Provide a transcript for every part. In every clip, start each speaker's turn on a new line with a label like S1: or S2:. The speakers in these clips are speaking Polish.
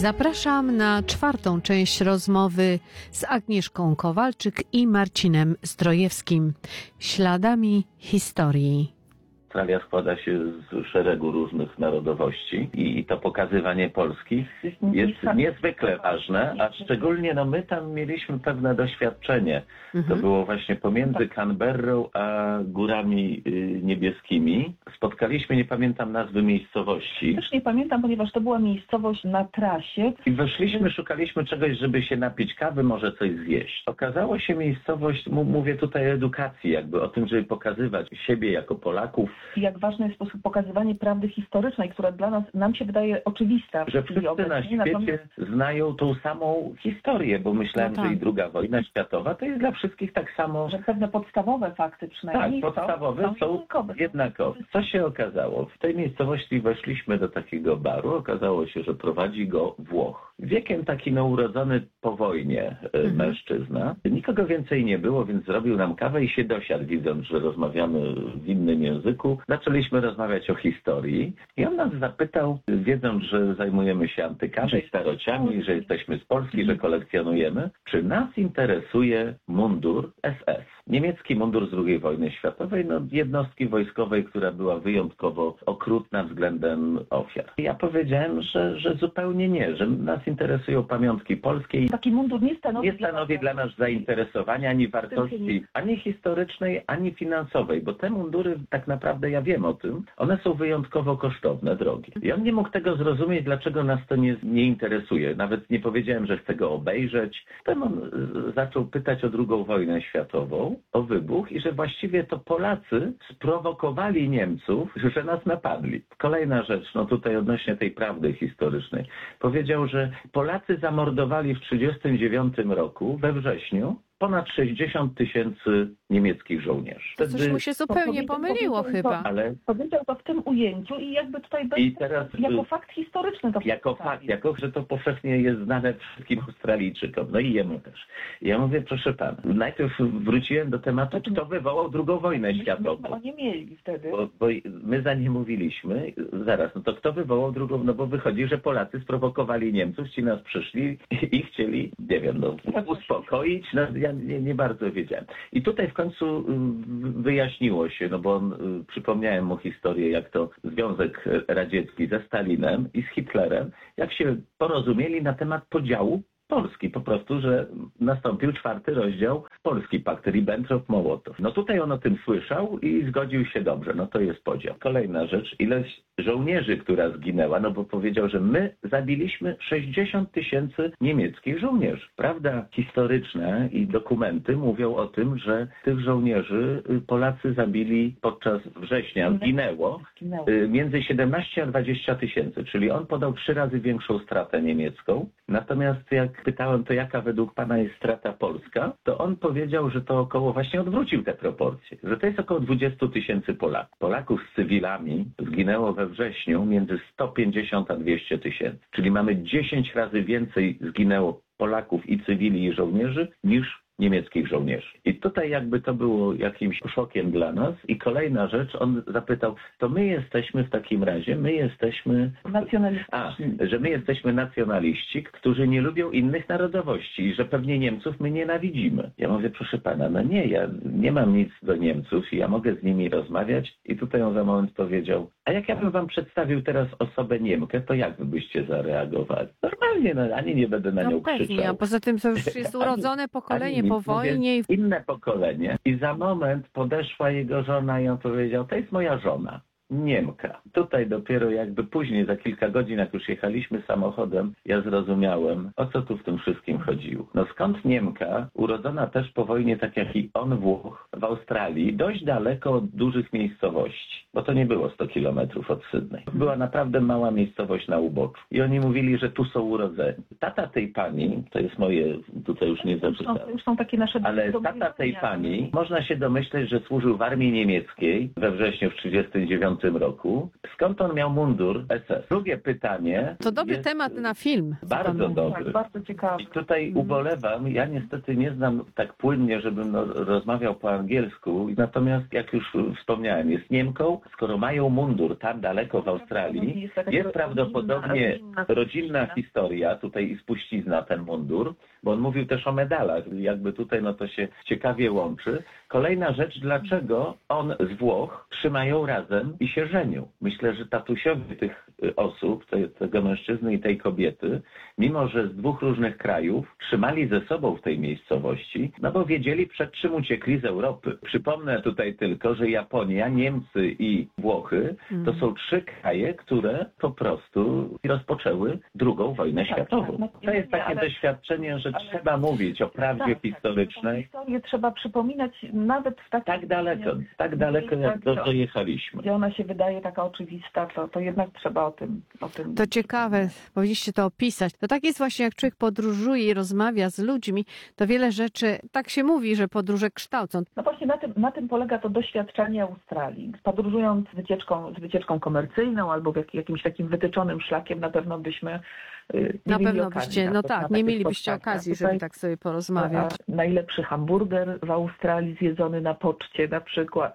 S1: Zapraszam na czwartą część rozmowy z Agnieszką Kowalczyk i Marcinem Zdrojewskim. Śladami historii.
S2: Australia składa się z szeregu różnych narodowości i to pokazywanie Polski jest niezwykle ważne, a szczególnie my tam mieliśmy pewne doświadczenie. To było właśnie pomiędzy Canberrą a Górami Niebieskimi. Spotkaliśmy, nie pamiętam nazwy miejscowości.
S3: Też nie pamiętam, ponieważ to była miejscowość na trasie.
S2: I weszliśmy, szukaliśmy czegoś, żeby się napić kawy, może coś zjeść. Okazało się miejscowość, mówię tutaj o edukacji, jakby o tym, żeby pokazywać siebie jako Polaków.
S3: Jak ważny jest sposób pokazywania prawdy historycznej, która dla nam się wydaje oczywista.
S2: Że wszyscy na świecie znają tą samą historię, bo myślałem, że i II wojna światowa to jest dla wszystkich tak samo.
S3: Że pewne podstawowe fakty przynajmniej
S2: tak, podstawowe są jednakowe. Co się okazało? W tej miejscowości weszliśmy do takiego baru. Okazało się, że prowadzi go Włoch. Wiekiem taki urodzony po wojnie mężczyzna. Nikogo więcej nie było, więc zrobił nam kawę i się dosiadł, widząc, że rozmawiamy w innym języku. Zaczęliśmy rozmawiać o historii i on nas zapytał, wiedząc, że zajmujemy się antykami, starociami, że jesteśmy z Polski, że kolekcjonujemy, czy nas interesuje mundur SS. Niemiecki mundur z II wojny światowej, jednostki wojskowej, która była wyjątkowo okrutna względem ofiar. Ja powiedziałem, że zupełnie nie, że nas interesują pamiątki polskie i
S3: taki mundur nie
S2: stanowi dla nas zainteresowania ani wartości, ani historycznej, ani finansowej, bo te mundury, tak naprawdę ja wiem o tym, one są wyjątkowo kosztowne, drogie. I on nie mógł tego zrozumieć, dlaczego nas to nie interesuje. Nawet nie powiedziałem, że chcę go obejrzeć. Potem on zaczął pytać o II wojnę światową, o wybuch i że właściwie to Polacy sprowokowali Niemców, że nas napadli. Kolejna rzecz, tutaj odnośnie tej prawdy historycznej. Powiedział, że Polacy zamordowali w 1939 roku, we wrześniu, ponad 60 000 niemieckich żołnierzy.
S1: Coś mu się zupełnie pomyliło chyba.
S3: Ale powiedział to w tym ujęciu i jakby tutaj jako fakt historyczny to
S2: jako fakt, że to powszechnie jest znane wszystkim Australijczykom, i jemu też. Ja mówię, proszę pana, najpierw wróciłem do tematu, kto wywołał II wojnę światową.
S3: Oni mieli wtedy.
S2: Bo my za nie mówiliśmy, zaraz, to kto wywołał drugą, bo wychodzi, że Polacy sprowokowali Niemców, ci nas przyszli i chcieli, nie wiem, uspokoić, ja nie bardzo wiedziałem. I tutaj w końcu wyjaśniło się, bo przypomniałem mu historię, jak to Związek Radziecki ze Stalinem i z Hitlerem, jak się porozumieli na temat podziału Polski, po prostu, że nastąpił 4. rozdział Polski Pakt Ribbentrop-Mołotow. Tutaj on o tym słyszał i zgodził się dobrze, to jest podział. Kolejna rzecz, ileś żołnierzy, która zginęła, bo powiedział, że my zabiliśmy 60 000 niemieckich żołnierzy. Prawda historyczna i dokumenty mówią o tym, że tych żołnierzy Polacy zabili podczas września, zginęło między 17 a 20 000, czyli on podał 3 razy większą stratę niemiecką. Natomiast jak pytałem, to jaka według pana jest strata polska, to on powiedział, że to właśnie odwrócił te proporcje, że to jest około 20 000 Polaków. Polaków z cywilami zginęło we wrześniu między 150 a 200 000, czyli mamy 10 razy więcej zginęło Polaków i cywili i żołnierzy niż niemieckich żołnierzy. I tutaj jakby to było jakimś szokiem dla nas. I kolejna rzecz, on zapytał, to my jesteśmy w takim razie, że my jesteśmy nacjonaliści, którzy nie lubią innych narodowości i że pewnie Niemców my nienawidzimy. Ja mówię, proszę pana, nie, ja nie mam nic do Niemców i ja mogę z nimi rozmawiać. I tutaj on za moment powiedział, a jak ja bym wam przedstawił teraz osobę Niemkę, to jak wy byście zareagowali? Normalnie, ani nie będę na nią krzyczał.
S1: A poza tym to już jest urodzone pokolenie po wojnie.
S2: Inne pokolenie. I za moment podeszła jego żona i on powiedział, to jest moja żona. Niemka. Tutaj dopiero jakby później, za kilka godzin, jak już jechaliśmy samochodem, ja zrozumiałem, o co tu w tym wszystkim chodziło. Skąd Niemka, urodzona też po wojnie, tak jak i on Włoch, w Australii, dość daleko od dużych miejscowości, bo to nie było 100 kilometrów od Sydney. Była naprawdę mała miejscowość na uboczu. I oni mówili, że tu są urodzeni. Tata tej pani, to jest moje, tutaj już nie zaczytałem,
S3: już są takie nasze
S2: ale tata tej pani, można się domyśleć, że służył w armii niemieckiej we wrześniu w 1939 1945 roku. Skąd on miał mundur SS? Drugie pytanie.
S1: To dobry temat na film.
S2: Bardzo dobry.
S3: Tak, bardzo ciekawy.
S2: I tutaj ubolewam, ja niestety nie znam tak płynnie, żebym rozmawiał po angielsku, natomiast jak już wspomniałem, jest Niemką, skoro mają mundur tam daleko w Australii, jest prawdopodobnie rodzinna historia, tutaj i spuścizna ten mundur, bo on mówił też o medalach, jakby tutaj no to się ciekawie łączy. Kolejna rzecz, dlaczego on z Włoch trzymają razem i się żenił. Myślę, że tatusiowie tych osób, tego mężczyzny i tej kobiety, mimo że z dwóch różnych krajów, trzymali ze sobą w tej miejscowości, no bo wiedzieli, przed czym uciekli z Europy. Przypomnę tutaj tylko, że Japonia, Niemcy i Włochy to są 3 kraje, które po prostu rozpoczęły II wojnę światową. To jest takie doświadczenie, że trzeba mówić o prawdzie historycznej.
S3: Historię trzeba przypominać nawet w takim...
S2: Tak daleko jak dojechaliśmy.
S3: Gdzie ona się wydaje taka oczywista, to jednak trzeba o tym.
S1: To ciekawe, powinniście to opisać. To tak jest właśnie, jak człowiek podróżuje i rozmawia z ludźmi, to wiele rzeczy, tak się mówi, że podróże kształcą.
S3: No właśnie na tym polega to doświadczenie Australii. Podróżując z wycieczką komercyjną albo jakimś takim wytyczonym szlakiem, na pewno byśmy
S1: nie mielibyście okazji, żeby tak sobie porozmawiać.
S3: Najlepszy hamburger w Australii zjedzony na poczcie na przykład.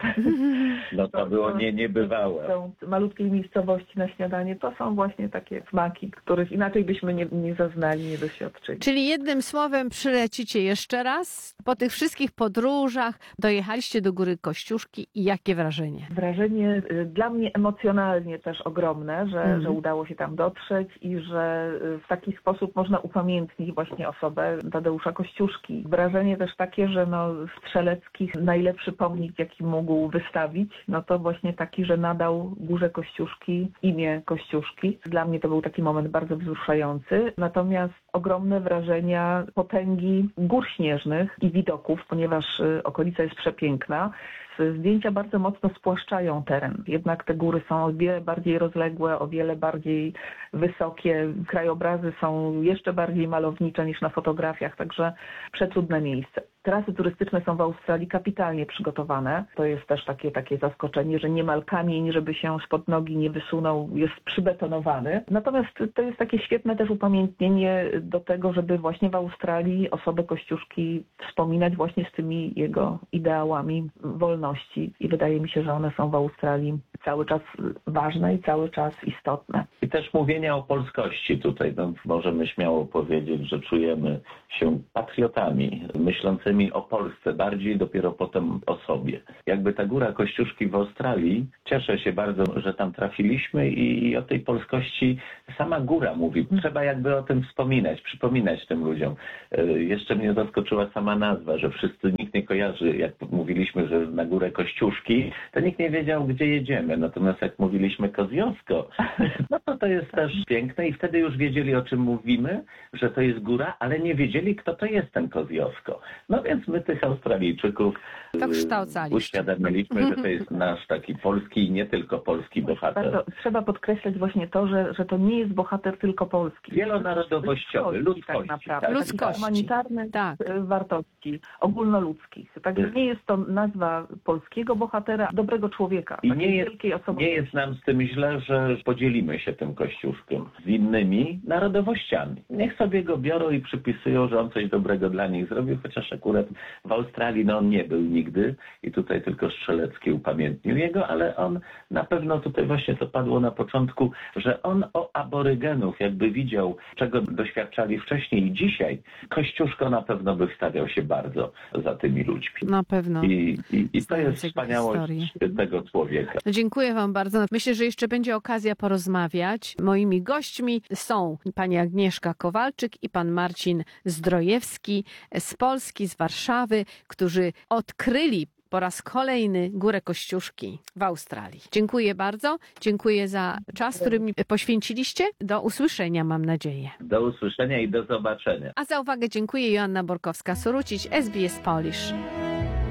S2: No to było niebywałe.
S3: Są malutkiej miejscowości na śniadanie, to są właśnie takie smaki, których inaczej byśmy nie zaznali, nie doświadczyli.
S1: Czyli jednym słowem przylecicie jeszcze raz, po tych wszystkich podróżach dojechaliście do Góry Kościuszki i jakie wrażenie?
S3: Wrażenie dla mnie emocjonalnie też ogromne, że udało się tam dotrzeć i że w taki sposób można upamiętnić właśnie osobę Tadeusza Kościuszki. Wrażenie też takie, że Strzeleckich najlepszy pomnik, jaki mógł wystawić, no to właśnie taki, że nadał Górze Kościuszki imię Kościuszki. Dla mnie to był taki moment bardzo wzruszający. Natomiast ogromne wrażenia potęgi gór śnieżnych i widoków, ponieważ okolica jest przepiękna. Zdjęcia bardzo mocno spłaszczają teren. Jednak te góry są o wiele bardziej rozległe, o wiele bardziej wysokie. Krajobrazy są jeszcze bardziej malownicze niż na fotografiach, także przecudne miejsce. Trasy turystyczne są w Australii kapitalnie przygotowane. To jest też takie zaskoczenie, że niemal kamień, żeby się spod nogi nie wysunął, jest przybetonowany. Natomiast to jest takie świetne też upamiętnienie do tego, żeby właśnie w Australii osobę Kościuszki wspominać właśnie z tymi jego ideałami wolności. I wydaje mi się, że one są w Australii cały czas ważne i cały czas istotne.
S2: I też mówienia o polskości tutaj. Możemy śmiało powiedzieć, że czujemy się patriotami, myślącymi o Polsce bardziej, dopiero potem o sobie. Jakby ta Góra Kościuszki w Australii, cieszę się bardzo, że tam trafiliśmy i o tej polskości sama góra mówi. Trzeba jakby o tym wspominać, przypominać tym ludziom. Jeszcze mnie zaskoczyła sama nazwa, że nikt nie kojarzy, jak mówiliśmy, że na Górę Kościuszki, to nikt nie wiedział, gdzie jedziemy. Natomiast jak mówiliśmy Koziosko, no to jest też piękne i wtedy już wiedzieli, o czym mówimy, że to jest góra, ale nie wiedzieli, kto to jest ten Koziosko. No więc my tych Australijczyków uświadomiliśmy, że to jest nasz taki polski i nie tylko polski bohater.
S3: Trzeba podkreślać właśnie to, że to nie jest bohater tylko polski.
S2: Wielonarodowościowy, ludzkości.
S3: Tak naprawdę.
S1: Ludzkości.
S3: Humanitarnych wartości, ogólnoludzkich. Także nie jest to nazwa polskiego bohatera, dobrego człowieka.
S2: I nie jest nam z tym źle, że podzielimy się tym Kościuszkiem z innymi narodowościami. Niech sobie go biorą i przypisują, że on coś dobrego dla nich zrobił, chociaż akurat w Australii on nie był nigdy i tutaj tylko Strzelecki upamiętnił jego, ale on na pewno tutaj właśnie to padło na początku, że on o aborygenów jakby widział, czego doświadczali wcześniej i dzisiaj, Kościuszko na pewno by wstawiał się bardzo za tymi ludźmi.
S1: Na pewno.
S2: I to jest wspaniałość tego człowieka.
S1: Dziękuję wam bardzo. Myślę, że jeszcze będzie okazja porozmawiać. Moimi gośćmi są pani Agnieszka Kowalczyk i pan Marcin Zdrojewski z Polski, z Warszawy, którzy odkryli po raz kolejny Górę Kościuszki w Australii. Dziękuję bardzo. Dziękuję za czas, który mi poświęciliście. Do usłyszenia, mam nadzieję.
S2: Do usłyszenia i do zobaczenia.
S1: A za uwagę dziękuję. Joanna Borkowska-Surucić, SBS Polish.